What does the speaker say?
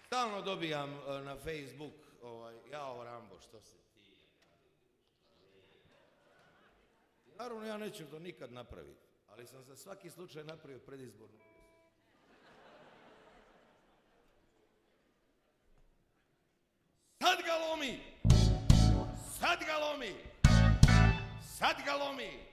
Stalno dobijam na Facebook, jao Rambo, što si ti? Naravno ja neću to nikad napraviti, ali sam za svaki slučaj napravio predizbornu pjesmu. Sad ga lomi! Sad ga lomi! Sad ga lomi!